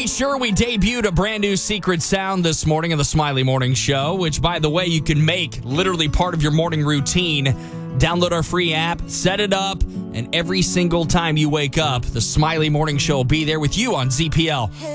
Pretty sure we debuted a brand new secret sound this morning of the Smiley Morning Show, which, by the way, you can make literally part of your morning routine. Download our free app, set it up, and every single time you wake up, the Smiley Morning Show will be there with you on ZPL.